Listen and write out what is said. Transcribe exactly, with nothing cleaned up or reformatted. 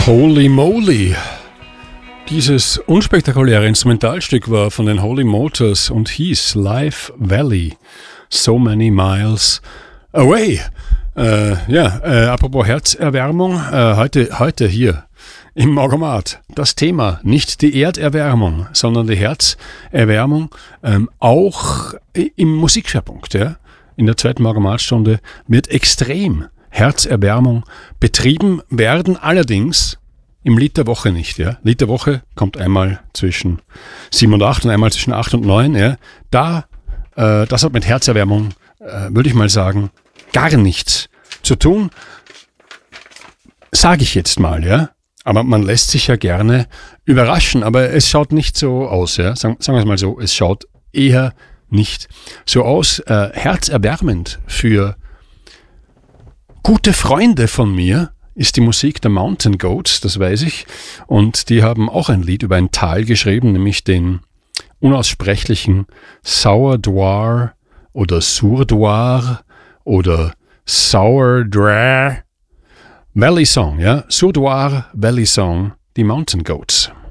Holy Moly! Dieses unspektakuläre Instrumentalstück war von den Holy Motors und hieß Life Valley, So Many Miles Away. Äh, ja, äh, apropos Herzerwärmung, äh, heute, heute hier im Morgomat das Thema, nicht die Erderwärmung, sondern die Herzerwärmung, ähm, auch im Musikschwerpunkt. Ja? In der zweiten Morgomatstunde wird extrem Herzerwärmung betrieben werden, allerdings im Lied der Woche nicht. Ja? Lied der Woche kommt einmal zwischen sieben und acht und einmal zwischen acht und neun. Ja? Da, äh, das hat mit Herzerwärmung, äh, würde ich mal sagen, gar nichts zu tun. Sage ich jetzt mal, ja. Aber man lässt sich ja gerne überraschen, aber es schaut nicht so aus, ja. Sagen, sagen wir es mal so, es schaut eher nicht so aus. Äh, herzerwärmend für gute Freunde von mir ist die Musik der Mountain Goats, das weiß ich. Und die haben auch ein Lied über ein Tal geschrieben, nämlich den unaussprechlichen Sourdoir oder Sourdoir oder Sourdoir Valley Song, ja. Sourdoir Valley Song, die Mountain Goats.